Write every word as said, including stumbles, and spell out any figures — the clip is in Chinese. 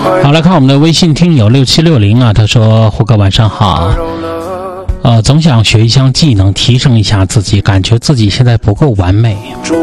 好，来看我们的微信听友六七六零啊，他说胡哥晚上好，呃，总想学一项技能提升一下自己，感觉自己现在不够完美。